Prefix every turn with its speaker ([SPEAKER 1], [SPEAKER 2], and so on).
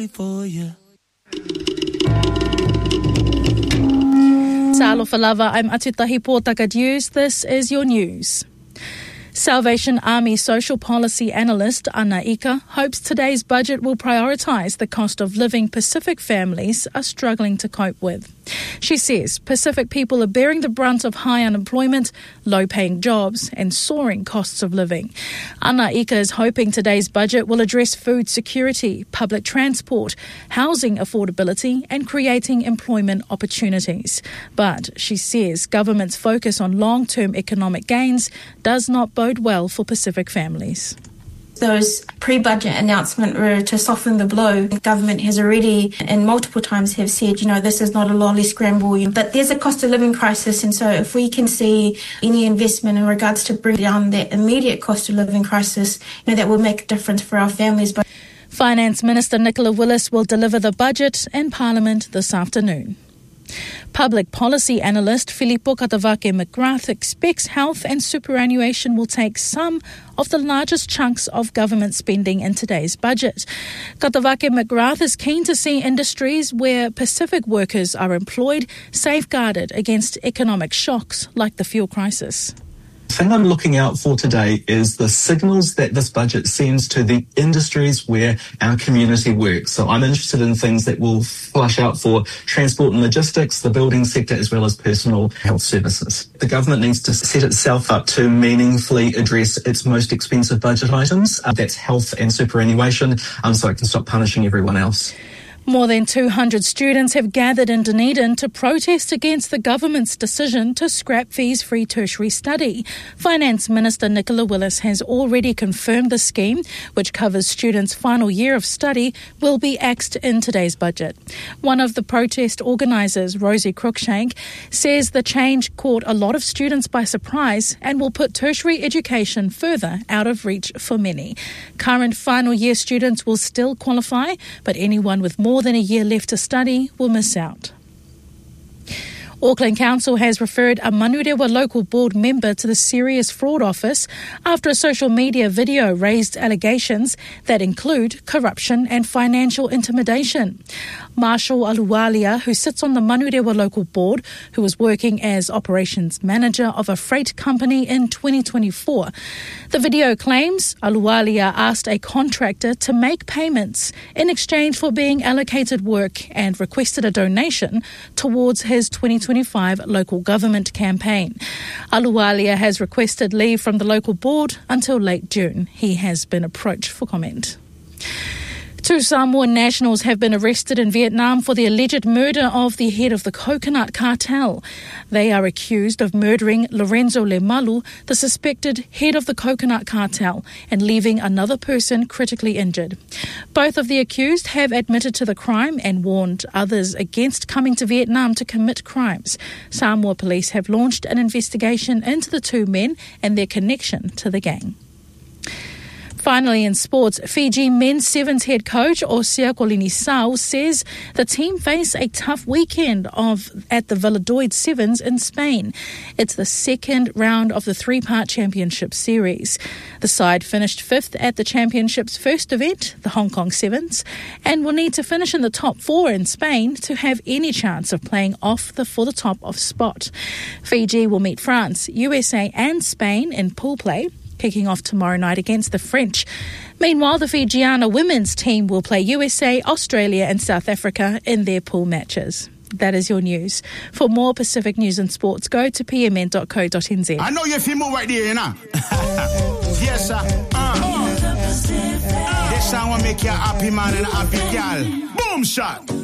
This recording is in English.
[SPEAKER 1] especially for you.
[SPEAKER 2] Talofa lava, I'm Atutahi Pōtaka News. This is your news. Salvation Army social policy analyst Ana Ika hopes today's budget will prioritise the cost of living Pacific families are struggling to cope with. She says Pacific people are bearing the brunt of high unemployment, low-paying jobs and soaring costs of living. Ana Ika is hoping today's budget will address food security, public transport, housing affordability and creating employment opportunities. But she says government's focus on long-term economic gains does not bode well for Pacific families.
[SPEAKER 3] Those pre-budget announcements were to soften the blow. The government has already, and multiple times have said, this is not a lolly scramble, but there's a cost of living crisis, and so if we can see any investment in regards to bring down that immediate cost of living crisis, that will make a difference for our families.
[SPEAKER 2] Finance Minister Nicola Willis will deliver the budget in Parliament this afternoon. Public policy analyst Filippo Katawake-McGrath expects health and superannuation will take some of the largest chunks of government spending in today's budget. Katawake-McGrath is keen to see industries where Pacific workers are employed safeguarded against economic shocks like the fuel crisis.
[SPEAKER 4] The thing I'm looking out for today is the signals that this budget sends to the industries where our community works. So I'm interested in things that will flush out for transport and logistics, the building sector, as well as personal health services. The government needs to set itself up to meaningfully address its most expensive budget items. That's health and superannuation, so it can stop punishing everyone else.
[SPEAKER 2] More than 200 students have gathered in Dunedin to protest against the government's decision to scrap fees-free tertiary study. Finance Minister Nicola Willis has already confirmed the scheme, which covers students' final year of study, will be axed in today's budget. One of the protest organisers, Rosie Cruikshank, says the change caught a lot of students by surprise and will put tertiary education further out of reach for many. Current final year students will still qualify, but anyone with more than a year left to study will miss out. Auckland Council has referred a Manurewa local board member to the Serious Fraud Office after a social media video raised allegations that include corruption and financial intimidation. Marshall Aluwalia, who sits on the Manurewa local board, who was working as operations manager of a freight company in 2024. The video claims Aluwalia asked a contractor to make payments in exchange for being allocated work and requested a donation towards his 2025 local government campaign. Aluwalia has requested leave from the local board until late June. He has been approached for comment. 2 Samoan nationals have been arrested in Vietnam for the alleged murder of the head of the coconut cartel. They are accused of murdering Lorenzo Lemalu, the suspected head of the coconut cartel, and leaving another person critically injured. Both of the accused have admitted to the crime and warned others against coming to Vietnam to commit crimes. Samoa police have launched an investigation into the 2 men and their connection to the gang. Finally, in sports, Fiji men's sevens head coach Osia Kolinisau says the team face a tough weekend at the Valladolid Sevens in Spain. It's the second round of the 3-part championship series. The side finished 5th at the championship's first event, the Hong Kong Sevens, and will need to finish in the top 4 in Spain to have any chance of playing for the top of spot. Fiji will meet France, USA and Spain in pool play, kicking off tomorrow night against the French. Meanwhile, the Fijiana women's team will play USA, Australia and South Africa in their pool matches. That is your news. For more Pacific news and sports, go to pmn.co.nz.
[SPEAKER 5] I know you feel more right there, you know. Yes, sir. This sound will make you a happy man and a happy girl. Boom shot.